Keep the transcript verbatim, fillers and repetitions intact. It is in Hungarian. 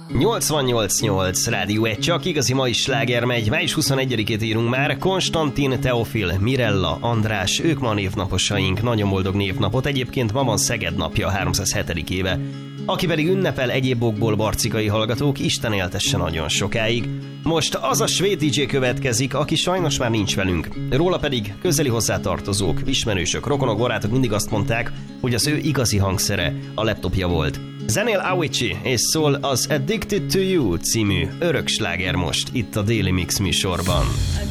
nyolcvannyolc nyolc Rádió egy, csak igazi mai sláger megy. május huszonegyedikét írunk már. Konstantin, Teofil, Mirella, András, ők ma névnaposaink. Nagyon boldog névnapot. Egyébként ma van Szeged napja, háromszázhetedik éve. Aki pedig ünnepel egyéb okból, barcikai hallgatók, Isten éltesse nagyon sokáig. Most az a svéd dé dzsé következik, aki sajnos már nincs velünk. Róla pedig közeli hozzátartozók, ismerősök, rokonok, barátok mindig azt mondták, hogy az ő igazi hangszere a laptopja volt. Zenél Avicii és szól az Addicted to You című örök sláger most itt a Daily Mix műsorban.